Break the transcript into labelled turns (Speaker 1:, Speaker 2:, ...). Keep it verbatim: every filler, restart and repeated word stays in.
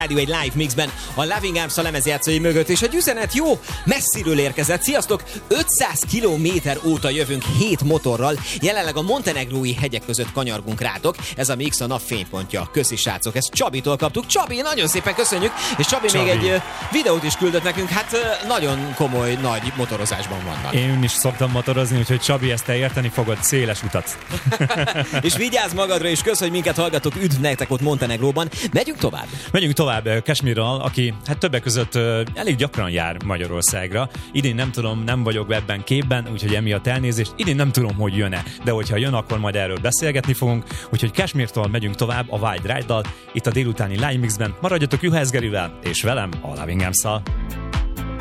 Speaker 1: Rádió egy live mixben a Loving Arms a lemezjátszói mögött, és egy üzenet jó messziről érkezett. Sziasztok! ötszáz kilométer óta jövünk hét motorral, jelenleg a montenegrói hegyek között kanyargunk rátok. Ez a mix a nap fénypontja. Köszi srácok, ezt Csabitól kaptuk. Csabi, nagyon szépen köszönjük, és Csabi, Csabi. még egy videót is küldött nekünk, hát nagyon komoly, nagy motorozásban vannak.
Speaker 2: Én is szoktam motorozni, úgyhogy Csabi, ezt te érteni fogod, széles utat.
Speaker 1: És vigyázz magadra, és kösz, hogy minket hallgatok, üdv nektek ott Montenegróban. Megyünk tovább.
Speaker 2: Megyünk tovább Kashmirral, aki hát többek között elég gyakran jár Magyarországra. Idén nem tudom, nem vagyok ebben képben, úgyhogy emiatt elnézést. Idén nem tudom, hogy jön-e, de hogyha jön, akkor majd erről beszélgetni fogunk. Úgyhogy Kashmirtól megyünk tovább a Wild Ride-dal, itt a délutáni Live Mixben. Maradjatok Juhász Gerivel, és velem a Loving Arms-szal.